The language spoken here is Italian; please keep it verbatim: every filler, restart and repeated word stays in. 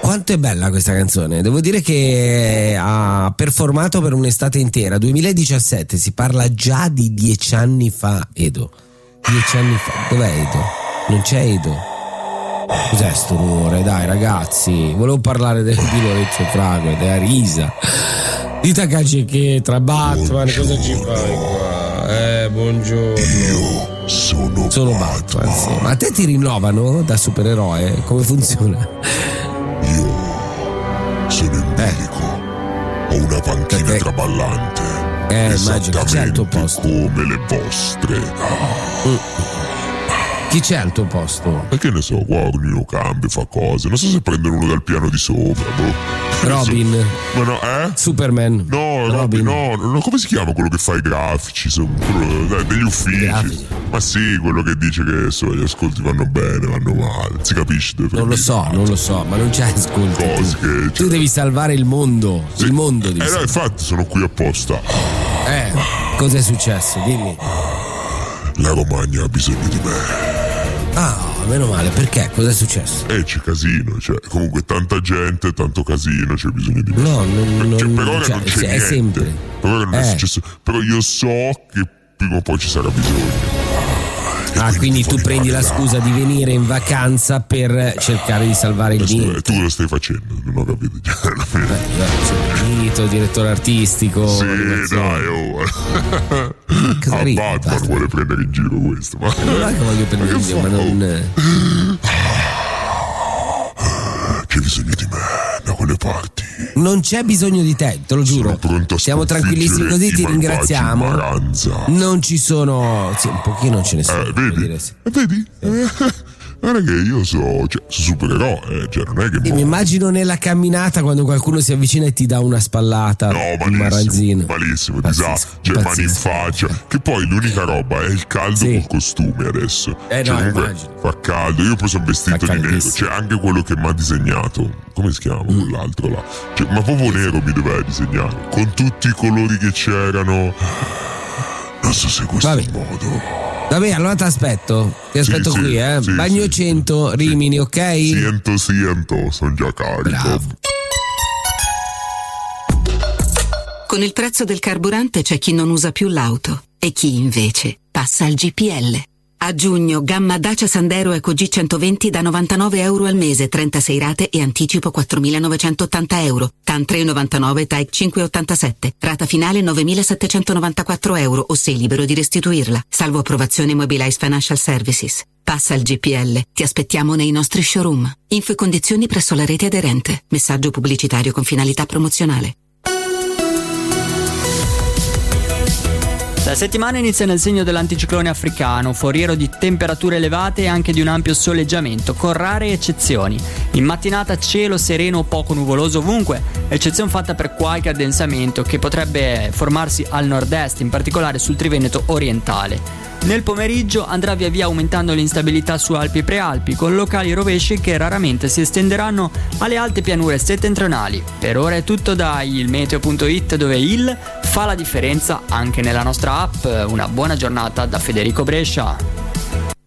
Quanto è bella questa canzone, devo dire che ha performato per un'estate intera. duemiladiciassette, si parla già di dieci anni fa. Edo, dieci anni fa, dov'è Edo? Non c'è Edo. Cos'è sto rumore? Dai ragazzi, volevo parlare del, di Lorenzo Frago, della risa di Takashi che tra Batman, cosa ci fai qua? Eh, buongiorno. Io sono, sono Batman, Batman sì. Ma a te ti rinnovano da supereroe? Come funziona? Io sono in bilico, eh. ho una panchina Perché? traballante, eh, immagino, chi c'è al tuo posto? come le vostre. Mm. Chi c'è al tuo posto? E che ne so, qua ognuno cambia, fa cose. Non so se prendono uno dal piano di sopra, boh. Robin. So. Ma no, eh? Superman. No, Robin, no, no, come si chiama quello che fa i grafici? Sono quello, degli uffici. Ma sì, quello che dice che so, gli ascolti vanno bene, vanno male. Si capisce dove Non lo so, non lo so, ma non c'è ascolti. Cose tu. Che, tu cioè... devi salvare il mondo. Sì. Il mondo devi Eh no, salvare. infatti sono qui apposta. Eh, cos'è successo? Dimmi. La Romagna ha bisogno di me. Ah, meno male, perché? Cos'è successo? Eh, c'è casino, cioè, comunque tanta gente, tanto casino, c'è bisogno di me. No, non, cioè, non, per ora cioè, non c'è è niente. sempre. Per ora non eh. è successo. Però io so che prima o poi ci sarà bisogno. E ah, quindi tu prendi la scusa di venire in vacanza per cercare di salvare il niente. Tu lo stai facendo, non ho capito. Finito, direttore artistico. Sì, dai, oh. Cosa ah, ridi, Batman basta. vuole prendere in giro questo. Ma non è che voglio prendere in giro, ma non. C'è bisogno di me da quelle parti. Non c'è bisogno di te, te lo giuro. Siamo tranquillissimi così, ti ringraziamo. Maranza. Non ci sono. Sì, un pochino ce ne sono. Eh, vedi? Dire, sì. Vedi? Eh. Guarda che io so, cioè, so supereroe, eh, cioè non è che. Sì, mi immagino nella camminata quando qualcuno si avvicina e ti dà una spallata. No, malissimo, maranzino. malissimo, disastro, cioè mani in faccia. Che poi l'unica roba è il caldo sì. col costume adesso. Eh cioè, no, comunque immagino. Fa caldo, io poi sono vestito di nero, cioè anche quello che mi ha disegnato, come si chiama mm. quell'altro là? Cioè, ma proprio nero mi doveva disegnare, con tutti i colori che c'erano. Non so se questo è il modo. Vabbè, allora ti aspetto. Ti aspetto sì, qui, sì, eh. sì, Bagno sì, cento, Rimini, sì. ok? Siento, siento, sono già carico. Bravo. Con il prezzo del carburante c'è chi non usa più l'auto e chi invece passa al G P L. A giugno, gamma Dacia Sandero Eco G centoventi da novantanove euro al mese, trentasei rate e anticipo quattromilanovecentottanta euro. T A N tre virgola novantanove, T A E C cinque virgola ottantasette. Rata finale novemilasettecentonovantaquattro euro o sei libero di restituirla. Salvo approvazione Mobilize Financial Services. Passa al G P L. Ti aspettiamo nei nostri showroom. Info e condizioni presso la rete aderente. Messaggio pubblicitario con finalità promozionale. La settimana inizia nel segno dell'anticiclone africano, foriero di temperature elevate e anche di un ampio soleggiamento, con rare eccezioni. In mattinata cielo sereno o poco nuvoloso ovunque, eccezione fatta per qualche addensamento che potrebbe formarsi al nord-est, in particolare sul Triveneto orientale. Nel pomeriggio andrà via via aumentando l'instabilità su Alpi e Prealpi, con locali rovesci che raramente si estenderanno alle alte pianure settentrionali. Per ora è tutto da ilmeteo punto it, dove il fa la differenza anche nella nostra app. Una buona giornata da Federico Brescia.